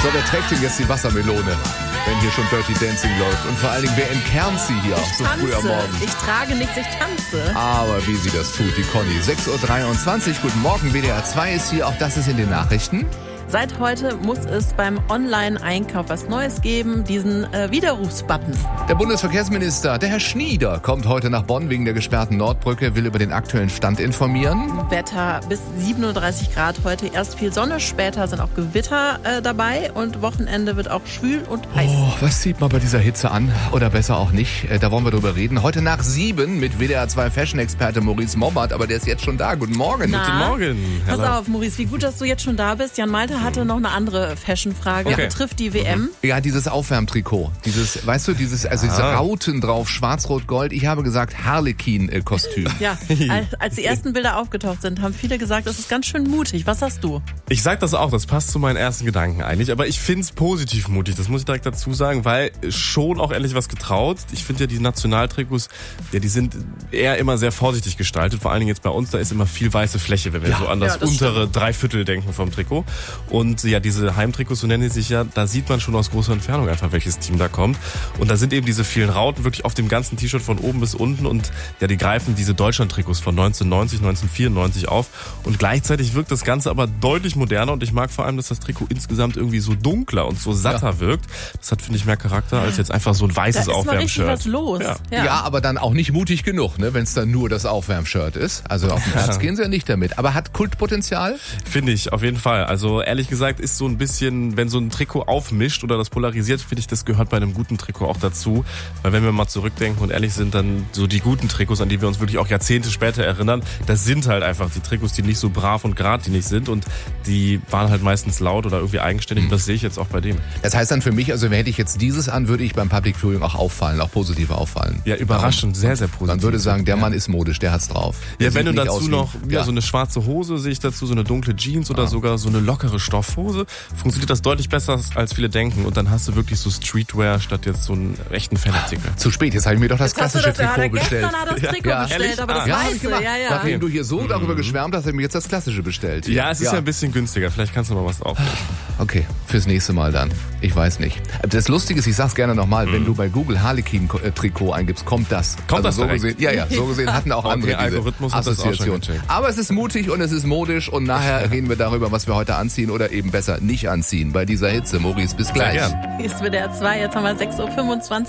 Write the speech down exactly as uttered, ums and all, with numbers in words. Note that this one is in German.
So, wer trägt denn jetzt die Wassermelone, wenn hier schon Dirty Dancing läuft? Und vor allen Dingen, wer entkernt sie hier Ich so tanze. früh am Morgen? Ich trage nichts, ich tanze. Aber wie sie das tut, die Conny. sechs Uhr dreiundzwanzig, guten Morgen, W D R zwei ist hier, auch das ist in den Nachrichten. Seit heute muss es beim Online-Einkauf was Neues geben, diesen äh, Widerrufsbutton. Der Bundesverkehrsminister, der Herr Schnieder, kommt heute nach Bonn wegen der gesperrten Nordbrücke, will über den aktuellen Stand informieren. Wetter bis siebenunddreißig Grad heute, erst viel Sonne, später sind auch Gewitter äh, dabei und Wochenende wird auch schwül und heiß. Oh, was zieht man bei dieser Hitze an? Oder besser auch nicht? Äh, da wollen wir drüber reden. Heute nach sieben mit W D R zwei Fashion-Experte Maurice Mobbert, aber der ist jetzt schon da. Guten Morgen. Na, Guten Morgen. Pass Hello. auf, Maurice, wie gut, dass du jetzt schon da bist. Jan Malte hatte noch eine andere Fashion-Frage, Okay. betrifft die W M. Ja, dieses Aufwärmtrikot. Dieses, weißt du, dieses, also diese Ah. Rauten drauf, schwarz-rot-gold. Ich habe gesagt Harlequin-Kostüm. Ja, als, als die ersten Bilder aufgetaucht sind, haben viele gesagt, das ist ganz schön mutig. Was hast du? Ich sag das auch, das passt zu meinen ersten Gedanken eigentlich, aber ich find's positiv mutig, das muss ich direkt dazu sagen, weil schon auch ehrlich was getraut. Ich finde ja die Nationaltrikots, ja, die sind eher immer sehr vorsichtig gestaltet, vor allen Dingen jetzt bei uns, da ist immer viel weiße Fläche, wenn wir Ja. so an das, Ja, das untere Dreiviertel denken vom Trikot. Und ja, diese Heimtrikots, so nennen sie sich ja, da sieht man schon aus großer Entfernung einfach, welches Team da kommt. Und da sind eben diese vielen Rauten wirklich auf dem ganzen T-Shirt von oben bis unten und ja, die greifen diese Deutschland-Trikots von neunzehnhundertneunzig, neunzehnhundertvierundneunzig auf. Und gleichzeitig wirkt das Ganze aber deutlich moderner und ich mag vor allem, dass das Trikot insgesamt irgendwie so dunkler und so satter Ja. wirkt. Das hat, finde ich, mehr Charakter als jetzt einfach so ein weißes Da ist mal richtig Aufwärmshirt. was los. Ja. Ja. aber dann auch nicht mutig genug, ne, wenn es dann nur das Aufwärmshirt ist. Also auf den Platz gehen sie ja nicht damit. Aber hat Kultpotenzial? Finde ich, auf jeden Fall. Also ehrlich gesagt ist so ein bisschen, wenn so ein Trikot aufmischt oder das polarisiert, finde ich, das gehört bei einem guten Trikot auch dazu. Weil wenn wir mal zurückdenken und ehrlich sind, dann so die guten Trikots, an die wir uns wirklich auch Jahrzehnte später erinnern, das sind halt einfach die Trikots, die nicht so brav und geradlinig sind und die waren halt meistens laut oder irgendwie eigenständig. Und das sehe ich jetzt auch bei dem. Das heißt dann für mich, also hätte ich jetzt dieses an, würde ich beim Public Viewing auch auffallen, auch positiv auffallen. Ja, überraschend, sehr, sehr positiv. Man würde sagen, der Mann ist modisch, der hat's drauf. Der Ja, wenn sieht du nicht dazu aus wie- noch ja, ja. so eine schwarze Hose sehe ich dazu, so eine dunkle Jeans oder sogar so eine lockere Stoffhose, funktioniert das deutlich besser, als viele denken. Und dann hast du wirklich so Streetwear statt jetzt so einen echten Fanartikel. Zu spät, jetzt habe ich mir doch das Jetzt hast du klassische das, ja, Trikot bestellt. gestern hat er das Trikot Ja. bestellt, Ehrlich? aber das Ah. Ja, hab ich weiße, gemacht. ja, ja. Nachdem du hier so darüber geschwärmt hast, habe ich mir jetzt das klassische bestellt. Ja, es ist ja, ein bisschen günstiger. Vielleicht kannst du mal was aufnehmen. Okay, fürs nächste Mal dann. Ich weiß nicht. Das Lustige ist, ich sag's gerne nochmal, wenn du bei Google Harlequin-Trikot eingibst, kommt das. Kommt das so direkt? gesehen, Ja, ja, so gesehen hatten auch Okay, andere diese Algorithmus hat das auch schon Assoziation. gecheckt. Aber es ist mutig und es ist modisch und nachher reden wir darüber, was wir heute anziehen oder eben besser nicht anziehen bei dieser Hitze. Maurice, bis gleich. gern. Hier ist W D R zwei, jetzt haben wir sechs Uhr fünfundzwanzig.